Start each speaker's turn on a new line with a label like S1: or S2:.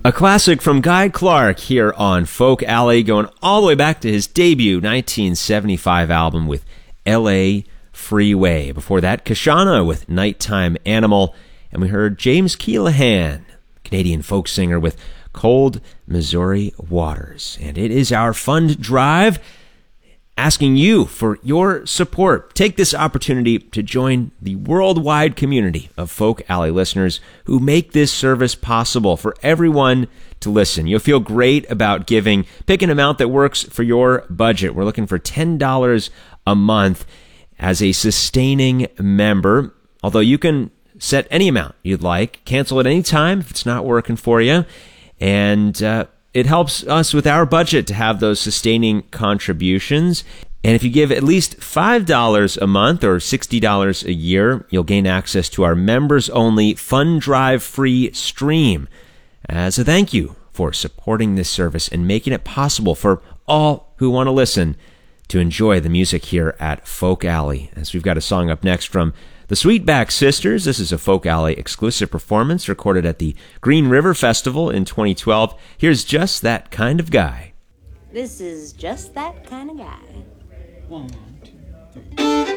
S1: A classic from Guy Clark here on Folk Alley, going all the way back to his debut 1975 album with L.A. Freeway. Before that, Kashana with Nighttime Animal. And we heard James Keelahan, Canadian folk singer, with Cold Missouri Waters. And it is our fund drive, asking you for your support. Take this opportunity to join the worldwide community of Folk Alley listeners who make this service possible for everyone to listen. You'll feel great about giving. Pick an amount that works for your budget. We're looking for $10 a month as a sustaining member, although you can set any amount you'd like. Cancel at any time if it's not working for you. And it helps us with our budget to have those sustaining contributions. And if you give at least $5 a month or $60 a year, you'll gain access to our members-only Fund Drive free stream as a thank you for supporting this service and making it possible for all who want to listen to enjoy the music here at Folk Alley. As we've got a song up next from the Sweetback Sisters. This is a Folk Alley exclusive performance recorded at the Green River Festival in 2012. Here's Just That Kind of Guy.
S2: This is Just That Kind of Guy.
S3: 1, 2, 3.